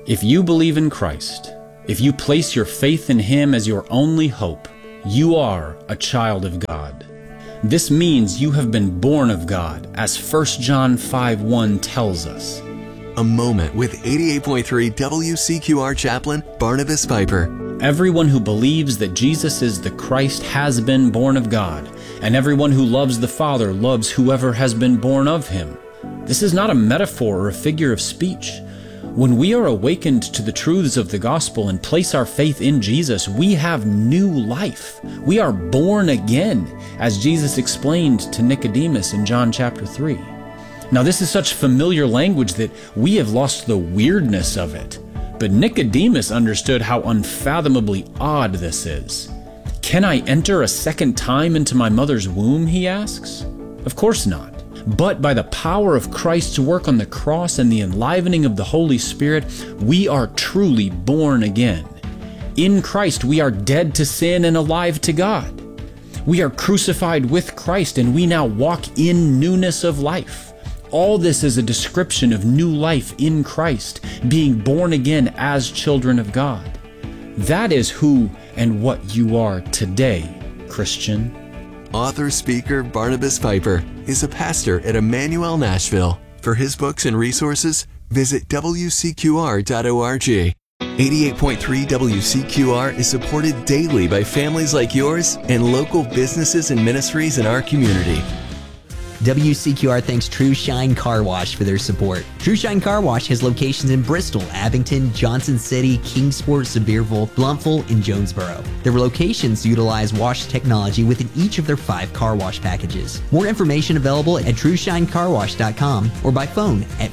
If you believe in Christ, if you place your faith in Him as your only hope, you are a child of God. This means you have been born of God, as 1 John 5:1 tells us. A moment with 88.3 WCQR chaplain Barnabas Piper. Everyone who believes that Jesus is the Christ has been born of God, and everyone who loves the Father loves whoever has been born of Him. This is not a metaphor or a figure of speech. When we are awakened to the truths of the gospel and place our faith in Jesus, we have new life. We are born again, as Jesus explained to Nicodemus in John chapter 3. Now, this is such familiar language that we have lost the weirdness of it. But Nicodemus understood how unfathomably odd this is. Can I enter a second time into my mother's womb, he asks? Of course not. But by the power of Christ's work on the cross and the enlivening of the Holy Spirit, we are truly born again. In Christ, we are dead to sin and alive to God. We are crucified with Christ, and we now walk in newness of life. All this is a description of new life in Christ, being born again as children of God. That is who and what you are today, Christian. Author-speaker Barnabas Piper is a pastor at Emmanuel Nashville. For his books and resources, visit WCQR.org. 88.3 WCQR is supported daily by families like yours and local businesses and ministries in our community. WCQR thanks True Shine Car Wash for their support. True Shine Car Wash has locations in Bristol, Abington, Johnson City, Kingsport, Sevierville, Blountville, and Jonesboro. Their locations utilize wash technology within each of their 5 car wash packages. More information available at TrueShineCarWash.com or by phone at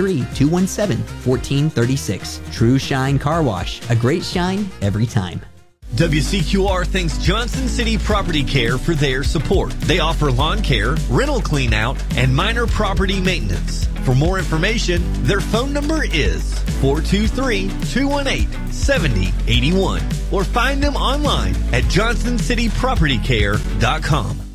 423-217-1436. True Shine Car Wash, a great shine every time. WCQR thanks Johnson City Property Care for their support. They offer lawn care, rental cleanout, and minor property maintenance. For more information, their phone number is 423-218-7081 or find them online at johnsоncitypropertycare.com.